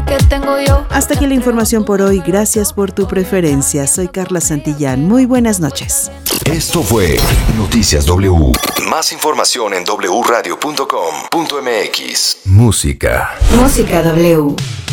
que tengo yo. Hasta aquí la información por hoy. Gracias por tu preferencia. Soy Carla Santillán. Muy buenas noches. Esto fue Noticias W. Más información en wradio.com.mx. Música Música W.